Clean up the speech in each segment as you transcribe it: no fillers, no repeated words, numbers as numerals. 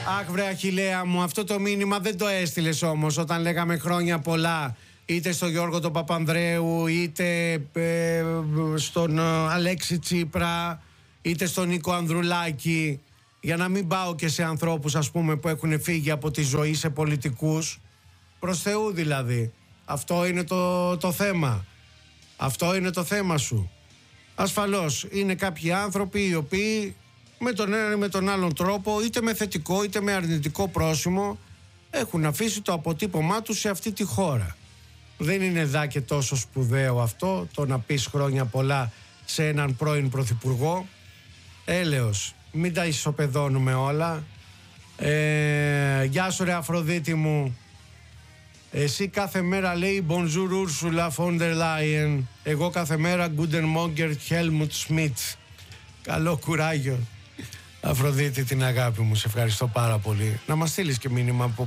Αχ βρε Αχιλλέα μου, αυτό το μήνυμα δεν το έστειλες όμως όταν λέγαμε χρόνια πολλά, είτε στον Γιώργο τον Παπανδρέου, είτε στον Αλέξη Τσίπρα, είτε στον Νίκο Ανδρουλάκη, για να μην πάω και σε ανθρώπους ας πούμε που έχουν φύγει από τη ζωή, σε πολιτικούς. Προς Θεού δηλαδή. Αυτό είναι το θέμα. Αυτό είναι το θέμα σου. Ασφαλώς είναι κάποιοι άνθρωποι οι οποίοι με τον έναν ή με τον άλλον τρόπο, είτε με θετικό είτε με αρνητικό πρόσημο, έχουν αφήσει το αποτύπωμά τους σε αυτή τη χώρα. Δεν είναι δά και τόσο σπουδαίο αυτό, το να πεις χρόνια πολλά σε έναν πρώην πρωθυπουργό. Έλεος, μην τα ισοπεδώνουμε όλα. Γεια σου ρε Αφροδίτη μου. Εσύ κάθε μέρα λέει Bonjour Ursula von der Leyen. Εγώ κάθε μέρα Guten Morgen Helmut Schmidt. Καλό κουράγιο Αφροδίτη, την αγάπη μου. Σε ευχαριστώ πάρα πολύ. Να μας στείλεις και μήνυμα από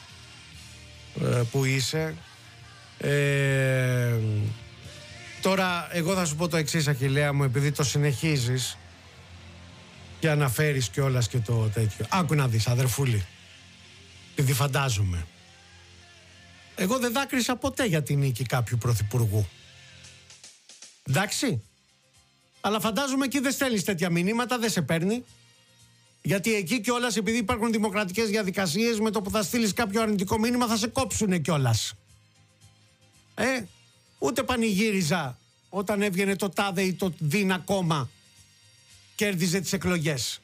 που είσαι. Τώρα εγώ θα σου πω το εξής Αχιλλέα μου, επειδή το συνεχίζεις και αναφέρεις κιόλας και το τέτοιο. Άκου να δεις αδερφούλη, επειδή φαντάζομαι, εγώ δεν δάκρυσα ποτέ για την νίκη κάποιου πρωθυπουργού. Εντάξει. Αλλά φαντάζομαι εκεί δεν στέλνεις τέτοια μηνύματα, δεν σε παίρνει. Γιατί εκεί κιόλας, επειδή υπάρχουν δημοκρατικές διαδικασίες, με το που θα στείλεις κάποιο αρνητικό μήνυμα θα σε κόψουνε κιόλας. Ούτε πανηγύριζα όταν έβγαινε το τάδε ή το δίνα κόμμα κέρδιζε τις εκλογές.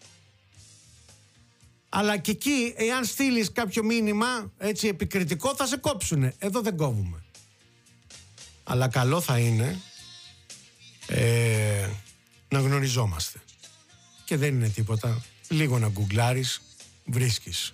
Αλλά και εκεί, εάν στείλεις κάποιο μήνυμα έτσι επικριτικό, θα σε κόψουνε. Εδώ δεν κόβουμε. Αλλά καλό θα είναι να γνωριζόμαστε. Και δεν είναι τίποτα. Λίγο να γκουγκλάρεις, βρίσκεις.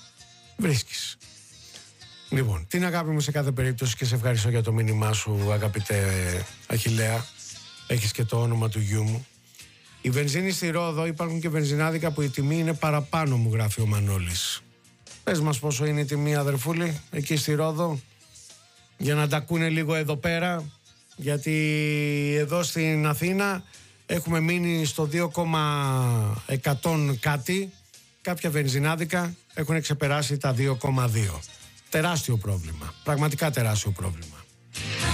Λοιπόν, την αγάπη μου σε κάθε περίπτωση και σε ευχαριστώ για το μήνυμά σου, αγαπητέ Αχιλλέα. Έχεις και το όνομα του γιού μου. Η βενζίνη στη Ρόδο, υπάρχουν και βενζινάδικα που η τιμή είναι παραπάνω, μου γράφει ο Μανώλης. Πες μας πόσο είναι η τιμή, αδερφούλη, εκεί στη Ρόδο, για να τα ακούνε λίγο εδώ πέρα, γιατί εδώ στην Αθήνα έχουμε μείνει στο 2,100 κάτι. Κάποια βενζινάδικα έχουν ξεπεράσει τα 2,2. Τεράστιο πρόβλημα, πραγματικά τεράστιο πρόβλημα.